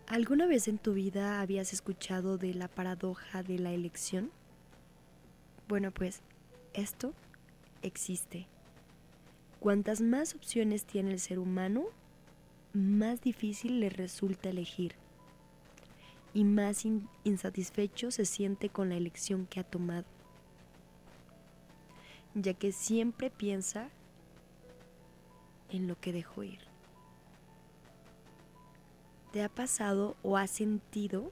¿Alguna vez en tu vida habías escuchado de la paradoja de la elección? Bueno, pues esto existe. Cuantas más opciones tiene el ser humano, más difícil le resulta elegir y más insatisfecho se siente con la elección que ha tomado, ya que siempre piensa en lo que dejó ir. ¿Te ha pasado o has sentido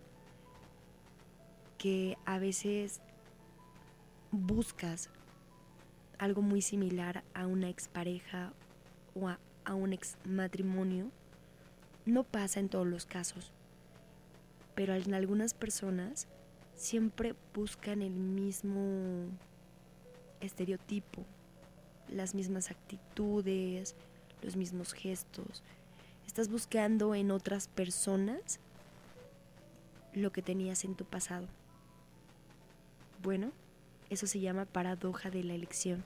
que a veces buscas algo muy similar a una expareja o a un ex matrimonio? No pasa en todos los casos, pero en algunas personas siempre buscan el mismo estereotipo, las mismas actitudes, los mismos gestos. Estás buscando en otras personas lo que tenías en tu pasado. Bueno, eso se llama paradoja de la elección.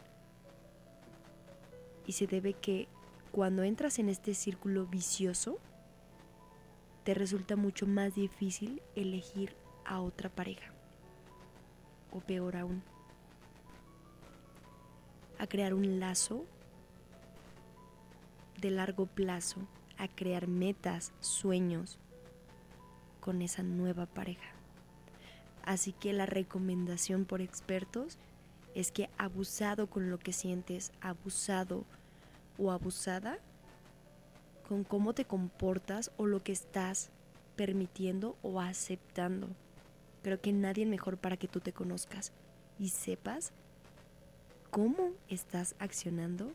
Y se debe que cuando entras en este círculo vicioso, te resulta mucho más difícil elegir a otra pareja. O peor aún, a crear un lazo de largo plazo, a crear metas, sueños con esa nueva pareja. Así que la recomendación por expertos es que abusado con lo que sientes, abusado o abusada con cómo te comportas o lo que estás permitiendo o aceptando. Creo que nadie mejor para que tú te conozcas y sepas cómo estás accionando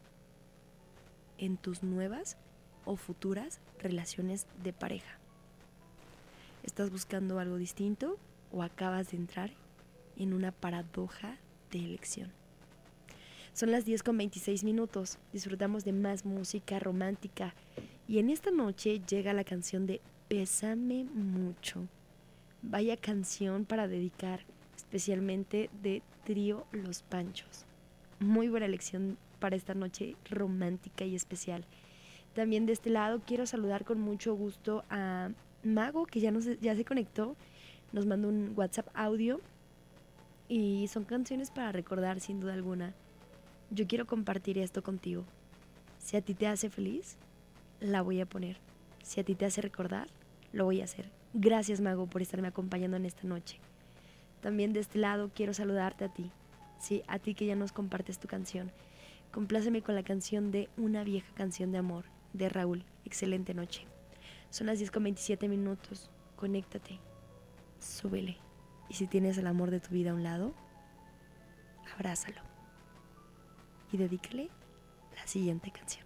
en tus nuevas o futuras relaciones de pareja. ¿Estás buscando algo distinto o acabas de entrar en una paradoja de elección? Son las 10:26. Disfrutamos de más música romántica y en esta noche llega la canción de Bésame Mucho. Vaya canción para dedicar, especialmente de Trío Los Panchos. Muy buena elección para esta noche romántica y especial. También de este lado quiero saludar con mucho gusto a Mago, que ya se conectó. Nos mandó un WhatsApp audio y son canciones para recordar sin duda alguna. Yo quiero compartir esto contigo. Si a ti te hace feliz, la voy a poner. Si a ti te hace recordar, lo voy a hacer. Gracias, Mago, por estarme acompañando en esta noche. También de este lado quiero saludarte a ti. Sí, a ti que ya nos compartes tu canción. Compláceme con la canción de Una vieja canción de amor, de Raúl. Excelente noche. Son las 10:27. Conéctate. Súbele. Y si tienes el amor de tu vida a un lado, abrázalo. Y dedícale la siguiente canción.